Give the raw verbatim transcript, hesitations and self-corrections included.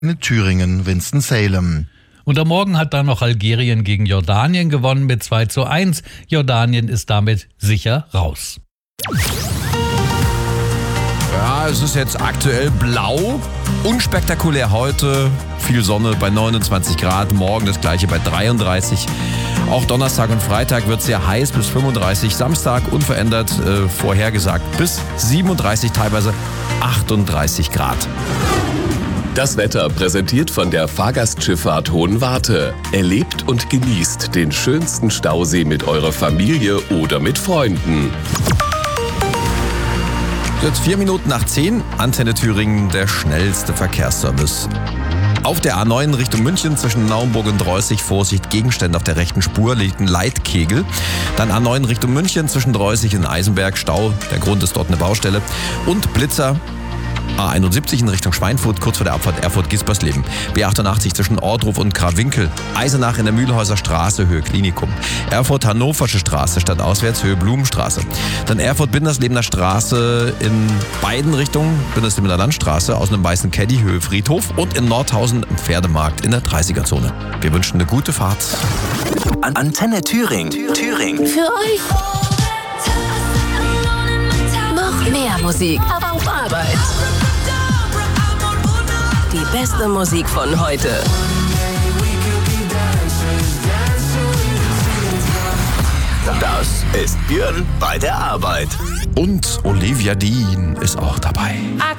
mit Thüringen, Winston-Salem. Und am Morgen hat dann noch Algerien gegen Jordanien gewonnen mit zwei zu eins. Jordanien ist damit sicher raus. Ja, es ist jetzt aktuell blau, unspektakulär heute, viel Sonne bei neunundzwanzig Grad, morgen das gleiche bei dreiunddreißig. Auch Donnerstag und Freitag wird sehr heiß bis fünfunddreißig, Samstag unverändert äh, vorhergesagt bis siebenunddreißig, teilweise achtunddreißig Grad. Das Wetter präsentiert von der Fahrgastschifffahrt Hohenwarte. Erlebt und genießt den schönsten Stausee mit eurer Familie oder mit Freunden. Jetzt vier Minuten nach zehn, Antenne Thüringen, der schnellste Verkehrsservice. Auf der A neun Richtung München zwischen Naumburg und Droßig, Vorsicht, Gegenstände auf der rechten Spur, liegt ein Leitkegel. Dann A neun Richtung München zwischen Droßig und Eisenberg, Stau, der Grund ist dort eine Baustelle. Und Blitzer. A einundsiebzig in Richtung Schweinfurt, kurz vor der Abfahrt Erfurt-Gispersleben. B achtundachtzig zwischen Ordruf und Krawinkel. Eisenach in der Mühlhäuser Straße, Höhe Klinikum. Erfurt-Hannoversche Straße, stadtauswärts, Höhe Blumenstraße. Dann Erfurt-Binderslebener Straße in beiden Richtungen, Binderslebener Landstraße, aus einem weißen Caddy, Höhe Friedhof. Und in Nordhausen im Pferdemarkt in der dreißiger-Zone. Wir wünschen eine gute Fahrt. Antenne Thüringen. Thüringen. Für euch noch mehr Musik auf Arbeit. Die beste Musik von heute. Das ist Björn bei der Arbeit. Und Olivia Dean ist auch dabei. I